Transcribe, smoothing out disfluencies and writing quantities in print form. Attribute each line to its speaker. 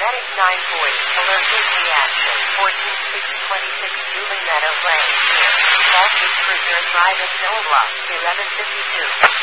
Speaker 1: Medic 940, alert his reaction, 14626 Julie Meadow Lane, near, Southeast Cruiser Drive at Noah, 1152.